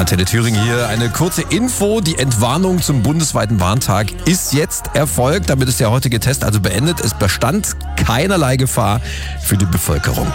Antenne Thüringen hier. Eine kurze Info. Die Entwarnung zum bundesweiten Warntag ist jetzt erfolgt. Damit ist der heutige Test also beendet. Es bestand keinerlei Gefahr für die Bevölkerung.